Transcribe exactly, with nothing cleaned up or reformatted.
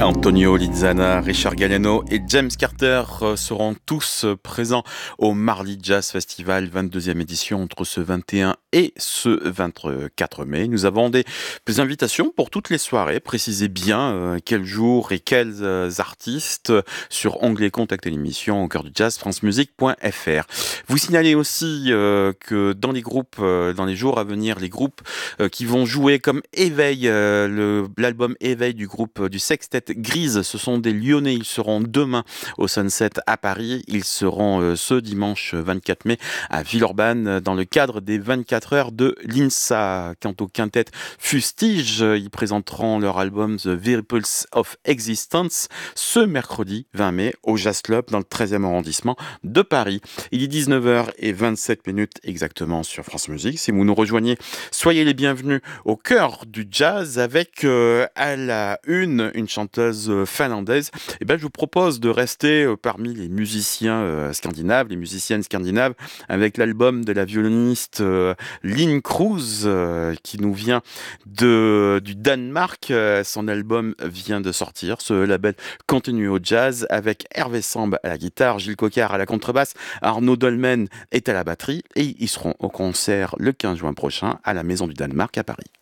Antonio Lizana, Richard Galliano et James Carter seront tous présents au Marly Jazz Festival, vingt-deuxième édition, entre ce vingt et un et ce vingt-quatre mai. Nous avons des, des invitations pour toutes les soirées. Précisez bien euh, quel jour et quels euh, artistes sur onglet Contacter l'émission au cœur du jazz, francemusique point f r. Vous signalez aussi euh, que dans les groupes, euh, dans les jours à venir, les groupes euh, qui vont jouer comme Éveil, euh, le, l'album Éveil du groupe euh, du Sextet Grise, ce sont des Lyonnais. Ils seront demain au Sunset à Paris. Ils seront euh, ce dimanche vingt-quatre mai à Villeurbanne dans le cadre des vingt-quatre heures de l'I N S A. Quant au quintet Fustige, ils présenteront leur album The Virpulse of Existence ce mercredi vingt mai au Jazz Club dans le treizième arrondissement de Paris. Il est dix-neuf heures vingt-sept exactement sur France Musique. Si vous nous rejoignez, soyez les bienvenus au cœur du jazz avec euh, à la une une chanteuse finlandaise. Et ben, je vous propose de rester euh, parmi les musiciens euh, scandinaves, les musiciennes scandinaves, avec l'album de la violoniste euh, Line Cruz euh, qui nous vient de, du Danemark. Euh, son album vient de sortir. Ce label continue au jazz avec Hervé Samb à la guitare, Gilles Coquard à la contrebasse, Arnaud Dolmen est à la batterie et ils seront au concert le quinze juin prochain à la Maison du Danemark à Paris.